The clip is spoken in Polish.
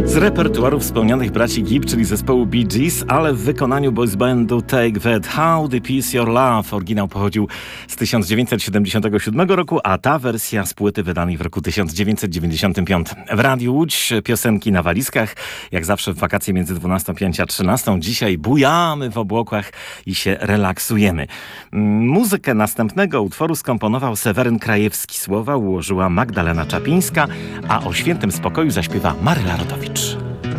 Z repertuaru wspomnianych braci Gibb, czyli zespołu Bee Gees, ale w wykonaniu boys bandu Take That, How Deep Is Your Love. Oryginał pochodził z 1977 roku, a ta wersja z płyty wydanej w roku 1995. W Radiu Łódź piosenki na walizkach, jak zawsze w wakacje między 12:05 a 13:00. Dzisiaj bujamy w obłokach i się relaksujemy. Muzykę następnego utworu skomponował Seweryn Krajewski. Słowa ułożyła Magdalena Czapińska, a o Świętym Spokoju zaśpiewa Maryla Rodowicz.